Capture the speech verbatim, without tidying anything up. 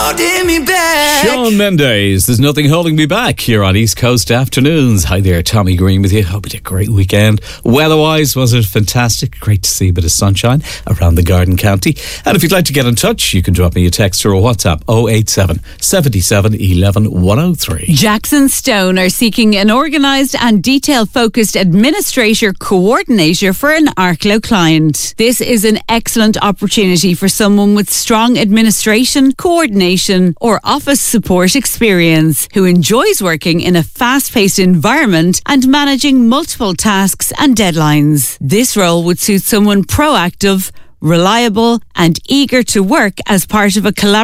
holding me back. Shawn Mendes, There's Nothing Holding Me Back here on East Coast Afternoons. Hi there, Tommy Green with you. Hope you had a great weekend. Weather-wise, was it fantastic? Great to see a bit of sunshine around the Garden County. And if you'd like to get in touch, you can drop me a text or a WhatsApp oh eight seven, seven seven, one one, one oh three. Jackson Stone are seeking an organised and detail-focused administrator coordinator for an Arklow client. This is an excellent opportunity for someone with strong administration, coordination or office support experience who enjoys working in a fast-paced environment and managing multiple tasks and deadlines. This role would suit someone proactive, reliable and eager to work as part of a collaborative